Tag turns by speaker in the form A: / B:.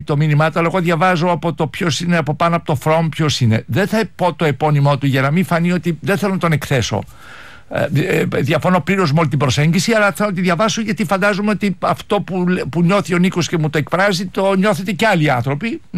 A: το μήνυμά του, αλλά εγώ διαβάζω από το ποιος είναι από πάνω από το from, ποιος είναι. Δεν θα πω το επώνυμό του για να μην φανεί ότι δεν θέλω να τον εκθέσω. Διαφωνώ πλήρως με όλη την προσέγγιση, αλλά θέλω να τη διαβάσω, γιατί φαντάζομαι ότι αυτό που νιώθει ο Νίκος και μου το εκφράζει, το νιώθετε και άλλοι άνθρωποι.